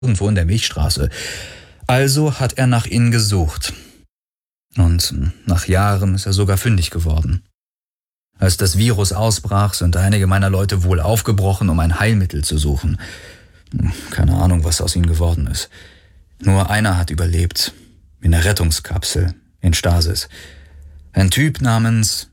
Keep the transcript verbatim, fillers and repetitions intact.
irgendwo in der Milchstraße. Also hat er nach ihnen gesucht. Und nach Jahren ist er sogar fündig geworden. Als das Virus ausbrach, sind einige meiner Leute wohl aufgebrochen, um ein Heilmittel zu suchen. Keine Ahnung, was aus ihnen geworden ist. Nur einer hat überlebt. In der Rettungskapsel in Stasis. Ein Typ namens